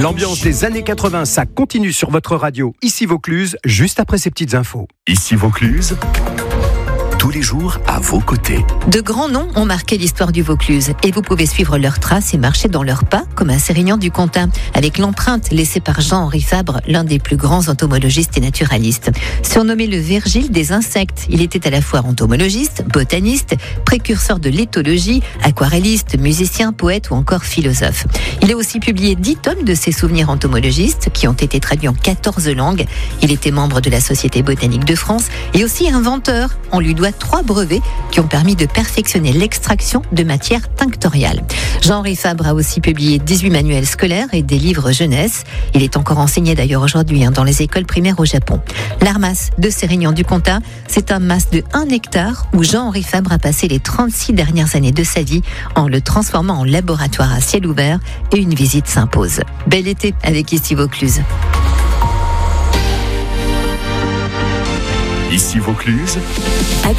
L'ambiance des années 80, ça continue sur votre radio. Ici Vaucluse, juste après ces petites infos. Ici Vaucluse, tous les jours à vos côtés. De grands noms ont marqué l'histoire du Vaucluse et vous pouvez suivre leurs traces et marcher dans leurs pas comme un Sérignan-du-Comtat avec l'empreinte laissée par Jean-Henri Fabre, l'un des plus grands entomologistes et naturalistes. Surnommé le Virgile des insectes, il était à la fois entomologiste, botaniste, précurseur de l'éthologie, aquarelliste, musicien, poète ou encore philosophe. Il a aussi publié 10 tomes de ses souvenirs entomologistes qui ont été traduits en 14 langues. Il était membre de la Société botanique de France et aussi inventeur. On lui doit 3 brevets qui ont permis de perfectionner l'extraction de matières tinctoriales. Jean-Henri Fabre a aussi publié 18 manuels scolaires et des livres jeunesse. Il est encore enseigné d'ailleurs aujourd'hui dans les écoles primaires au Japon. L'Armas de Sérignan-du-Comtat, c'est un mas de 1 hectare où Jean-Henri Fabre a passé les 36 dernières années de sa vie en le transformant en laboratoire à ciel ouvert et une visite s'impose. Bel été avec Ici Vaucluse. Ici Vaucluse.